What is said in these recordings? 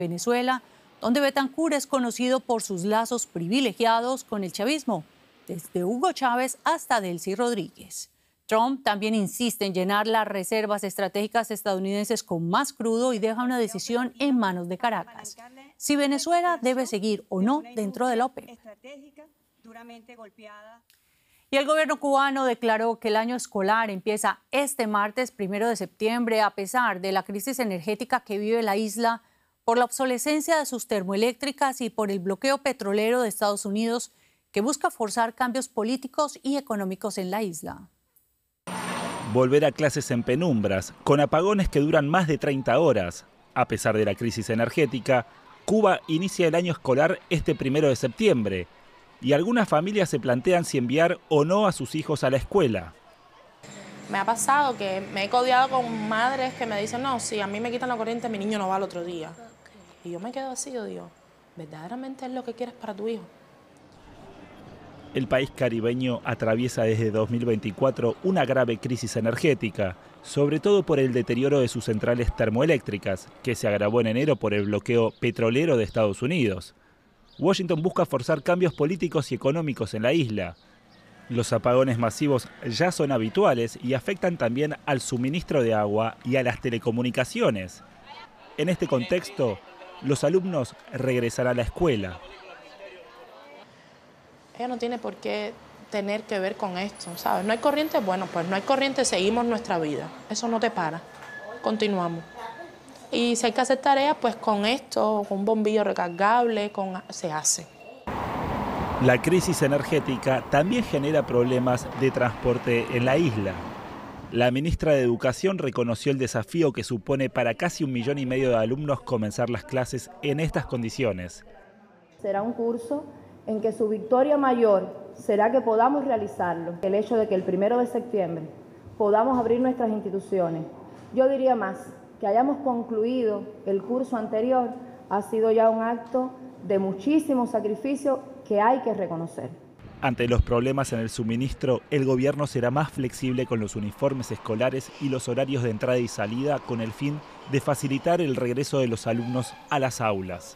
Venezuela, donde Betancur es conocido por sus lazos privilegiados con el chavismo, desde Hugo Chávez hasta Delcy Rodríguez. Trump también insiste en llenar las reservas estratégicas estadounidenses con más crudo y deja una decisión en manos de Caracas: si Venezuela debe seguir o no dentro de la OPEP. Y el gobierno cubano declaró que el año escolar empieza este martes 1 de septiembre, a pesar de la crisis energética que vive la isla por la obsolescencia de sus termoeléctricas y por el bloqueo petrolero de Estados Unidos, que busca forzar cambios políticos y económicos en la isla. Volver a clases en penumbras, con apagones que duran más de 30 horas. A pesar de la crisis energética, Cuba inicia el año escolar este 1 de septiembre y algunas familias se plantean si enviar o no a sus hijos a la escuela. Me ha pasado que me he codeado con madres que me dicen: no, si a mí me quitan la corriente, mi niño no va al otro día. Y yo me quedo así, yo digo, ¿verdaderamente es lo que quieres para tu hijo? El país caribeño atraviesa desde 2024 una grave crisis energética, sobre todo por el deterioro de sus centrales termoeléctricas, que se agravó en enero por el bloqueo petrolero de Estados Unidos. Washington busca forzar cambios políticos y económicos en la isla. Los apagones masivos ya son habituales y afectan también al suministro de agua y a las telecomunicaciones. En este contexto, los alumnos regresarán a la escuela. Ella no tiene por qué tener que ver con esto, ¿sabes? No hay corriente, bueno, pues no hay corriente, seguimos nuestra vida. Eso no te para, continuamos. Y si hay que hacer tareas, pues con esto, con un bombillo recargable, se hace. La crisis energética también genera problemas de transporte en la isla. La ministra de Educación reconoció el desafío que supone para casi 1,5 millones de alumnos comenzar las clases en estas condiciones. Será un curso en que su victoria mayor será que podamos realizarlo. El hecho de que el 1 de septiembre podamos abrir nuestras instituciones, yo diría más, que hayamos concluido el curso anterior, ha sido ya un acto de muchísimo sacrificio que hay que reconocer. Ante los problemas en el suministro, el gobierno será más flexible con los uniformes escolares y los horarios de entrada y salida, con el fin de facilitar el regreso de los alumnos a las aulas.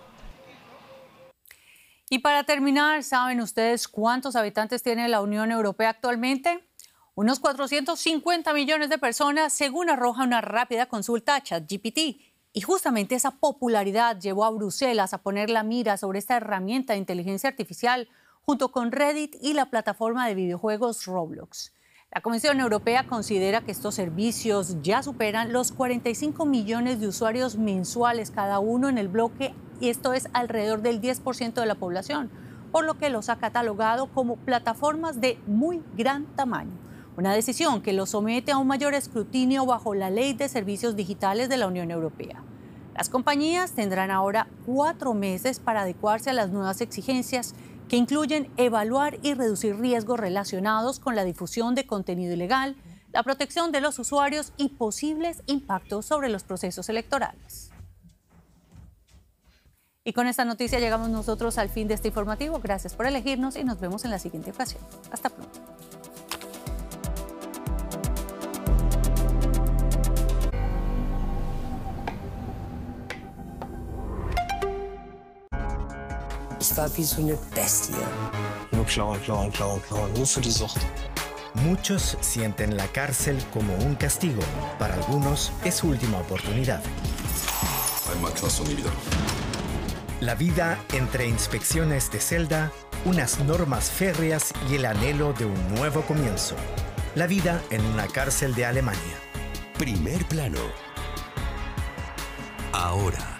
Y para terminar, ¿saben ustedes cuántos habitantes tiene la Unión Europea actualmente? Unos 450 millones de personas, según arroja una rápida consulta a ChatGPT. Y justamente esa popularidad llevó a Bruselas a poner la mira sobre esta herramienta de inteligencia artificial, junto con Reddit y la plataforma de videojuegos Roblox. La Comisión Europea considera que estos servicios ya superan los 45 millones de usuarios mensuales cada uno en el bloque, y esto es alrededor del 10% de la población, por lo que los ha catalogado como plataformas de muy gran tamaño. Una decisión que los somete a un mayor escrutinio bajo la Ley de Servicios Digitales de la Unión Europea. Las compañías tendrán ahora 4 meses para adecuarse a las nuevas exigencias, que incluyen evaluar y reducir riesgos relacionados con la difusión de contenido ilegal, la protección de los usuarios y posibles impactos sobre los procesos electorales. Y con esta noticia llegamos nosotros al fin de este informativo. Gracias por elegirnos y nos vemos en la siguiente ocasión. Hasta pronto. Ich war wie so eine Bestie. Nur klauen, klauen, klauen, klauen, nur für die Sucht. Muchos sienten la cárcel como un castigo. Para algunos es su última oportunidad. Einmal Knast und nie wieder. La vida entre inspecciones de celda, unas normas férreas y el anhelo de un nuevo comienzo. La vida en una cárcel de Alemania. Primer plano. Ahora.